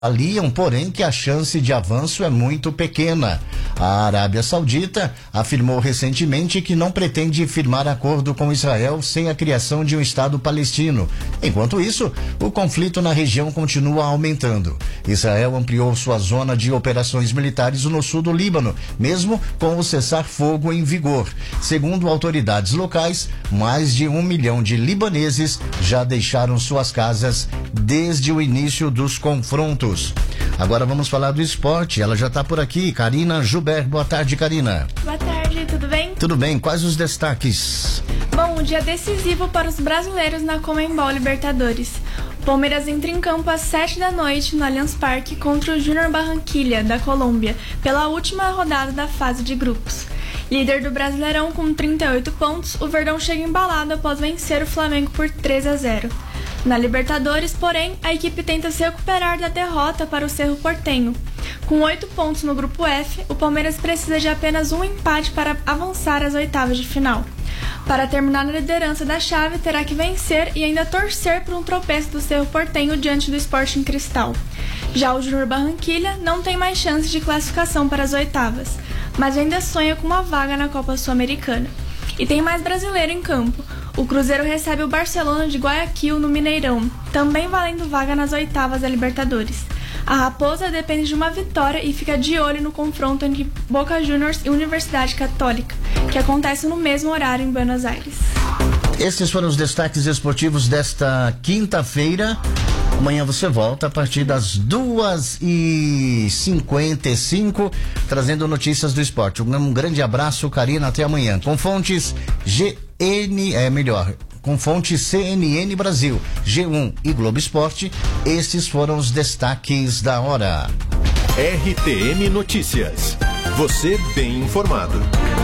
avaliam, porém, que a chance de avanço é muito pequena. A Arábia Saudita afirmou recentemente que não pretende firmar acordo com Israel sem a criação de um Estado palestino. Enquanto isso, o conflito na região continua aumentando. Israel ampliou sua zona de operações militares no sul do Líbano, mesmo com o cessar-fogo em vigor. Segundo autoridades locais, mais de 1 milhão de libaneses já deixaram suas casas desde o início dos confrontos. Agora vamos falar do esporte. Ela já está por aqui, Karina Joubert. Boa tarde, Karina. Boa tarde, tudo bem? Tudo bem, quais os destaques? Bom, um dia decisivo para os brasileiros na Conmebol Libertadores. O Palmeiras entra em campo às 7 da noite no Allianz Parque contra o Junior Barranquilla, da Colômbia, pela última rodada da fase de grupos. Líder do Brasileirão com 38 pontos, o Verdão chega embalado após vencer o Flamengo por 3-0. Na Libertadores, porém, a equipe tenta se recuperar da derrota para o Cerro Porteño. Com 8 pontos no grupo F, o Palmeiras precisa de apenas um empate para avançar às oitavas de final. Para terminar na liderança da chave, terá que vencer e ainda torcer por um tropeço do Cerro Porteño diante do Sporting Cristal. Já o Junior Barranquilla não tem mais chance de classificação para as oitavas, mas ainda sonha com uma vaga na Copa Sul-Americana. E tem mais brasileiro em campo. O Cruzeiro recebe o Barcelona de Guayaquil no Mineirão, também valendo vaga nas oitavas da Libertadores. A Raposa depende de uma vitória e fica de olho no confronto entre Boca Juniors e Universidade Católica, que acontece no mesmo horário em Buenos Aires. Esses foram os destaques esportivos desta quinta-feira. Amanhã você volta a partir das 2h55, trazendo notícias do esporte. Um grande abraço, Karina, até amanhã. Com fontes com fontes CNN Brasil, G1 e Globo Esporte, esses foram os destaques da hora. RTM Notícias. Você bem informado.